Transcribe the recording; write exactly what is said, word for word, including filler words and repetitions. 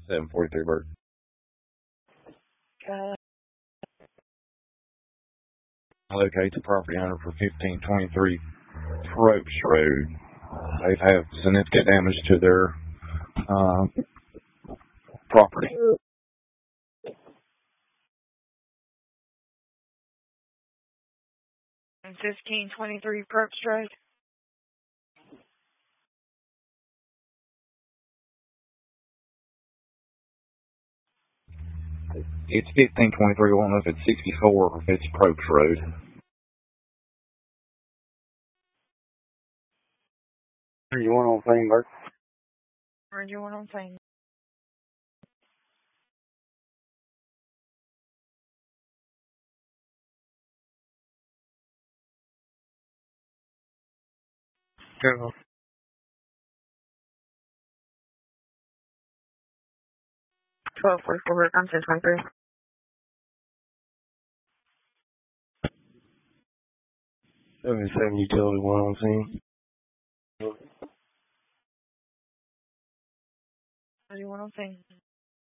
seven forty-three Bird. Uh, Locate the property owner for fifteen twenty-three Probst Road. They have significant damage to their uh, property. fifteen twenty-three Probst Road. It's fifteen twenty-three. I don't know if it's sixty-four or if it's Probst Road. You want on thing, Bert? Where do you want on thing? Go. twelve forty-four, I'm ten twenty-three. seventy-seven utility one on scene. Where do you want on thing?